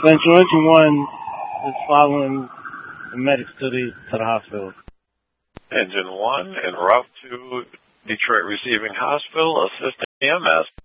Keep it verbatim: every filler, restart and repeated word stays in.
Central Engine one is following the medics to the to the hospital. Engine one en route to Detroit Receiving Hospital, assisting E M S.